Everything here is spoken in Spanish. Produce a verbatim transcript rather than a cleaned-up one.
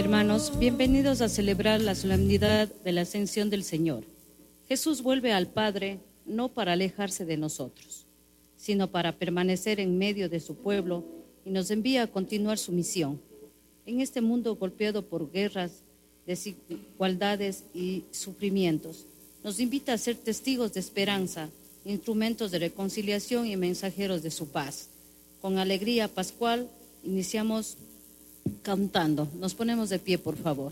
Hermanos, bienvenidos a celebrar la solemnidad de la Ascensión del Señor. Jesús vuelve al Padre no para alejarse de nosotros, sino para permanecer en medio de su pueblo y nos envía a continuar su misión. En este mundo golpeado por guerras, desigualdades y sufrimientos, nos invita a ser testigos de esperanza, instrumentos de reconciliación y mensajeros de su paz. Con alegría pascual iniciamos cantando. Nos ponemos de pie, por favor.